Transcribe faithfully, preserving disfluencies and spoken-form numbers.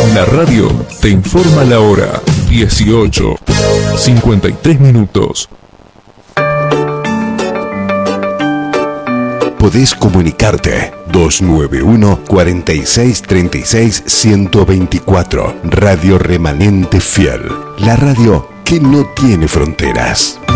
La radio te informa la hora. dieciocho, cincuenta y tres minutos. Podés comunicarte dos nueve uno, cuatro seis, tres seis, uno dos cuatro. Radio Remanente Fiel. La radio que no tiene fronteras.